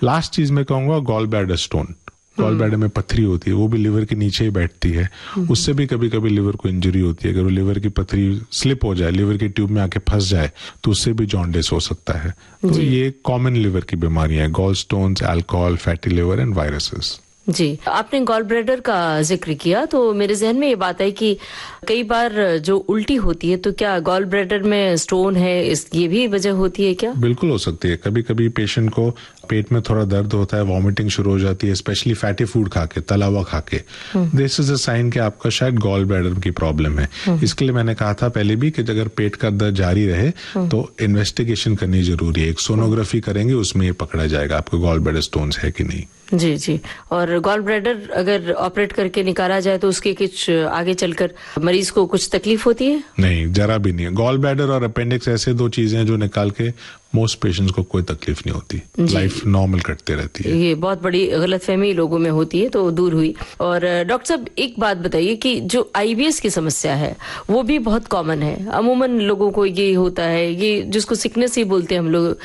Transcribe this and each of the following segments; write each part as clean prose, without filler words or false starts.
Last चीज मैं कहूंगा gall bladder stone. Gall bladder में पथरी होती है, वो भी लिवर के नीचे ही बैठती है, उससे भी कभी कभी लिवर को इंजरी होती है। अगर वो लिवर की पथरी स्लिप हो जाए, लिवर की ट्यूब में आके फंस जाए, तो उससे भी जॉन्डिस हो सकता है। तो ये कॉमन लिवर की बीमारियां हैं, gall stones, alcohol, fatty liver and viruses. जी, आपने गॉल ब्लैडर का जिक्र किया तो मेरे जहन में ये बात है कि कई बार जो उल्टी होती है, तो क्या गॉल ब्लैडर में स्टोन है, ये भी वजह होती है क्या? बिल्कुल हो सकती है। कभी कभी पेशेंट को पेट में थोड़ा दर्द होता है, वॉमिटिंग शुरू हो जाती है, स्पेशली फैटी फूड खा के, तला हुआ खा के, दिस इज अ साइन कि आपका शायद गॉल ब्लैडर की प्रॉब्लम है। इसके लिए मैंने कहा था पहले भी कि अगर पेट का दर्द जारी रहे तो इन्वेस्टिगेशन करनी जरूरी है। एक सोनोग्राफी करेंगे, उसमें ये पकड़ा जाएगा आपको गॉल ब्लैडर स्टोन्स है कि नहीं। जी जी। और गॉल ब्लैडर अगर ऑपरेट करके निकाला जाए तो उसके कुछ आगे चलकर मरीज को कुछ तकलीफ होती है? नहीं, जरा भी नहीं है। गॉल ब्लैडर और अपेंडिक्स ऐसे दो चीजें हैं जो निकाल के मोस्ट पेशेंट्स को कोई तकलीफ नहीं होती, लाइफ नॉर्मल कटते रहती है। ये बहुत बड़ी गलतफहमी लोगों में होती है, तो दूर हुई। और डॉक्टर साहब एक बात बताइए कि जो आईबीएस की समस्या है वो भी बहुत कॉमन है। अमूमन लोगों को ये होता है, ये जिसको सिकनेस ही बोलते हैं हम लोग,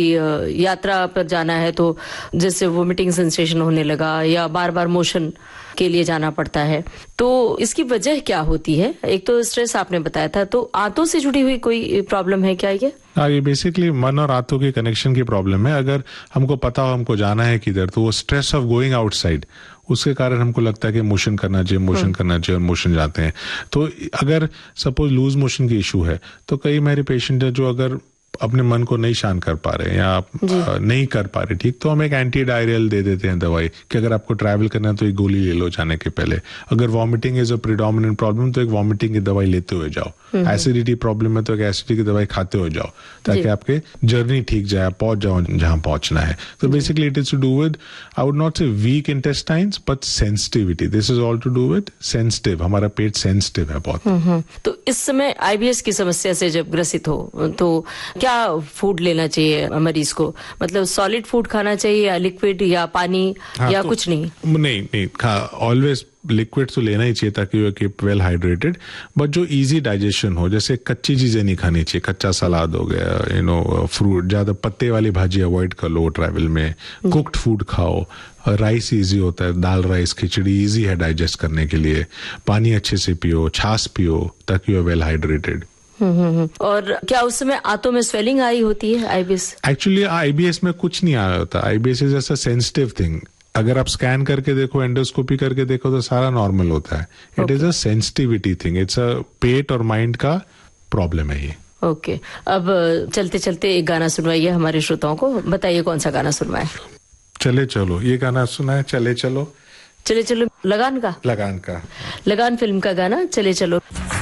कि यात्रा पर जाना है तो जैसे वोमिटिंग सेंसेशन होने लगा या बार बार मोशन के लिए जाना पड़ता है, तो इसकी वजह क्या होती है? एक तो स्ट्रेस आपने बताया था, तो आंतों से जुड़ी हुई कोई प्रॉब्लम है क्या ये? ये बेसिकली मन और आंतों के कनेक्शन की प्रॉब्लम है। अगर हमको पता हो हमको जाना है किधर, तो वो स्ट्रेस ऑफ गोइंग आउटसाइड, उसके कारण हमको लगता है कि मोशन करना चाहिए, मोशन करना चाहिए, और मोशन जाते हैं। तो अगर सपोज लूज मोशन की इशू है, तो कई मेरे पेशेंट है जो अगर अपने मन को नहीं शांत कर पा रहे या नहीं कर पा रहे ठीक, तो हम एक एंटी डायरियल दे देते हैं दवाई कि अगर आपको ट्रैवल करना है तो एक गोली ले लो जाने के पहले। अगर vomiting is a predominant problem तो एक वॉमिटिंग की दवाई लेते हुए जाओ। एसिडिटी प्रॉब्लम है तो एक एसिडिटी की दवाई खाते हुए जाओ, ताकि आपके जर्नी ठीक जाए, पहुंच जाओ जहां पहुंचना है। तो basically it is to do with, I would not से week intestines, but sensitivity. This is all to do with sensitive, हमारा पेट सेंसिटिव है बहुत। तो इस समय आईबीएस की समस्या से जब ग्रसित हो तो क्या फूड लेना चाहिए मरीज को? मतलब सॉलिड फूड खाना चाहिए या लिक्विड या पानी या तो कुछ नहीं? नहीं, ऑलवेज लिक्विड तो लेना ही चाहिए ताकि वो कीप वेल हाइड्रेटेड, बट जो इजी डाइजेशन हो, जैसे कच्ची चीजें नहीं खानी चाहिए। कच्चा सलाद हो गया, फ्रूट, ज्यादा पत्ते वाली भाजी अवॉइड कर लो ट्रैवल में। कुक्ड फूड खाओ, राइस इजी होता है, दाल राइस खिचड़ी इजी है डाइजेस्ट करने के लिए। पानी अच्छे से पियो, छाछ पियो, ताकि वो वेल हाइड्रेटेड। और क्या उस समय आंतों में स्वेलिंग आई होती है आईबीएस? एक्चुअली आईबीएस में कुछ नहीं आया होता। आईबीएस इज जैसा सेंसिटिव थिंग। अगर आप स्कैन करके देखो, एंडोस्कोपी करके देखो, तो सारा नॉर्मल होता है। It is a sensitivity thing, it's a पेट और माइंड का प्रॉब्लम है ये। ओके, अब चलते चलते एक गाना सुनवाइए हमारे श्रोताओं को। बताइए कौन सा गाना सुनवाए? चले चलो, ये गाना सुना है, चले चलो। चले चलो लगान का लगान फिल्म का गाना, चले चलो।